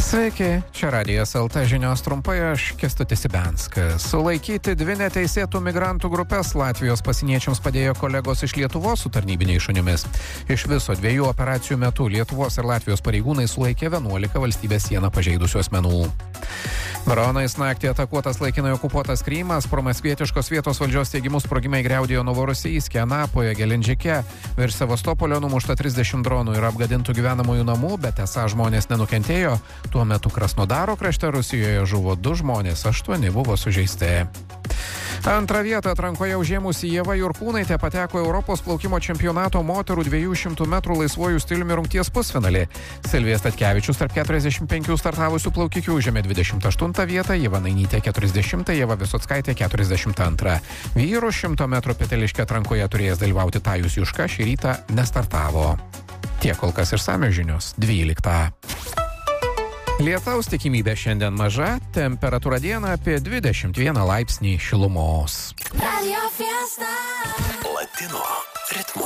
Sveiki, čia Radijas LT žinios trumpai, aš Kęstutis Ibenskas. Sulaikyti 2 neteisėtų migrantų grupės Latvijos pasieniečiams padėjo kolegos iš Lietuvos su tarnybiniais šunimis. Iš viso 2 operacijų metu Lietuvos ir Latvijos pareigūnai sulaikė 11 valstybės sieną pažeidusių asmenų. Dronais naktį atakuotas laikinai okupuotas Krymas, promaskvietiškos vietos valdžios teigimus sprogimai griaudėjo Novorosijske, Anapoje, Gelenžike. Virš Sevastopolio numušta 30 dronų ir apgadintų gyvenamųjų namų, bet esą žmonės nenukentėjo. Tuo metu Krasnodaro krašte Rusijoje žuvo 2 žmonės, 8 buvo sužeisti. Antrą vietą atrankoje užėmusi Ieva Jurkūnaitė pateko Europos plaukimo čempionato moterų 200 metrų laisvuoju stiliumi rungties pusfinalį. Silvija Statkevičius tarp 45 startavusių plaukikių užėmė 28 vietą, Ieva Nainytė 40, Ieva Visockaitė 42. Vyrų 100 metrų peteliške atrankoje turėjęs dalyvauti Tajus Juška šį rytą nestartavo. Tiek kol kas išsamios žinios 12. Lietaus tikimybė šiandien maža, temperatūra dieną apie 21 laipsnį šilumos. Radio Fiesta. Latino ritmu.